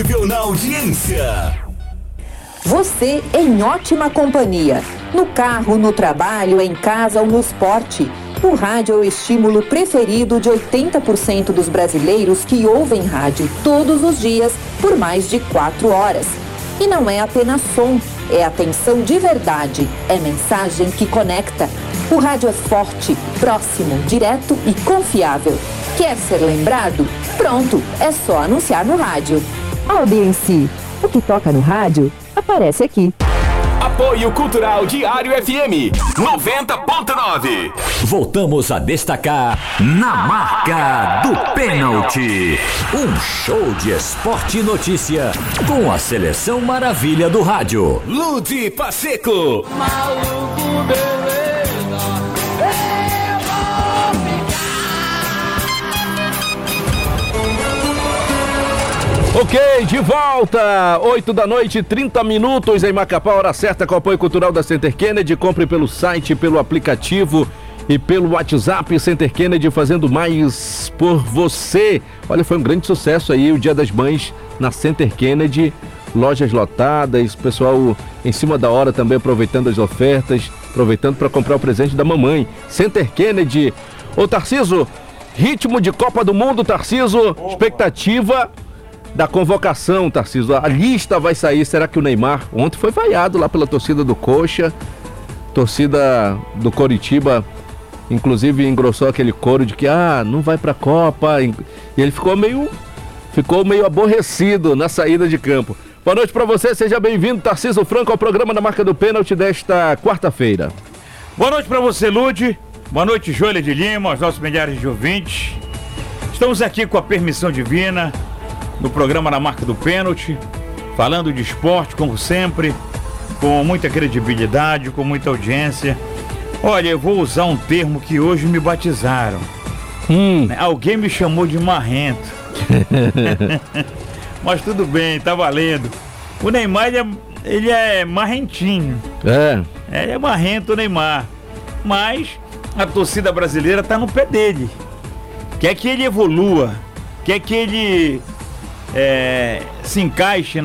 Imbatível na audiência. Você em ótima companhia. No carro, no trabalho, em casa ou no esporte. O rádio é o estímulo preferido de 80% dos brasileiros que ouvem rádio todos os dias por mais de 4 horas. E não é apenas som, é atenção de verdade, é mensagem que conecta. O rádio é forte, próximo, direto e confiável. Quer ser lembrado? Pronto, é só anunciar no rádio. Audiência. O que toca no rádio aparece aqui. Apoio Cultural Diário FM 90.9. Voltamos a destacar Na Marca do Pênalti. Um show de esporte e notícia com a seleção maravilha do rádio. Ludi Pacheco. Maluco, beleza. Eu vou ficar. Ok, de volta, 8 da noite, 30 minutos em Macapá, hora certa com o apoio cultural da Center Kennedy. Compre pelo site, pelo aplicativo e pelo WhatsApp. Center Kennedy fazendo mais por você. Olha, foi um grande sucesso aí o Dia das Mães na Center Kennedy. Lojas lotadas, pessoal em cima da hora também aproveitando as ofertas, aproveitando para comprar o presente da mamãe. Center Kennedy. Ô Tarciso, ritmo de Copa do Mundo, Tarciso, expectativa da convocação, Tarciso. A lista vai sair. Será que o Neymar ontem foi vaiado lá pela torcida do Coxa, torcida do Coritiba, inclusive engrossou aquele coro de que não vai pra Copa, e ele ficou meio aborrecido na saída de campo. Boa noite pra você, seja bem-vindo, Tarciso Franco, ao programa da Marca do Pênalti desta quarta-feira. Boa noite pra você, Ludi. Boa noite, Júlia de Lima, aos nossos milhares de ouvintes. Estamos aqui com a permissão divina no programa da Marca do Pênalti, falando de esporte, como sempre, com muita credibilidade, com muita audiência. Olha, eu vou usar um termo que hoje me batizaram. Alguém me chamou de marrento. Mas tudo bem, tá valendo. O Neymar, ele é marrentinho. Ele é marrento, o Neymar. Mas a torcida brasileira tá no pé dele. Quer que ele evolua, quer que ele se encaixe